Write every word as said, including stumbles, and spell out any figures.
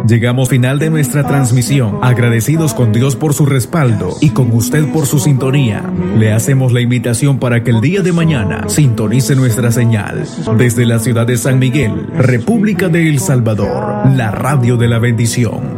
Llegamos final de nuestra transmisión, agradecidos con Dios por su respaldo y con usted por su sintonía. Le hacemos la invitación para que el día de mañana sintonice nuestra señal desde la ciudad de San Miguel, República de El Salvador, la radio de la bendición.